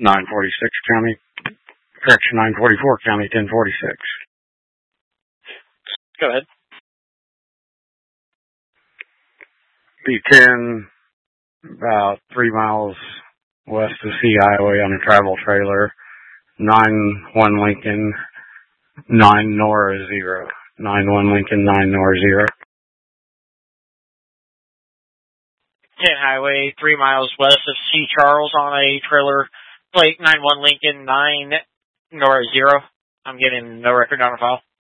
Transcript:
946 County, correction, 944 County 1046. Go ahead. B10, about 3 miles west of C Highway on a travel trailer. 91 Lincoln, 9 Nora 0. 91 Lincoln, 9 Nora 0. 10 Highway, 3 miles west of C. Charles on a trailer plate, 91 Lincoln, 9 Nora 0. I'm getting no record on the file.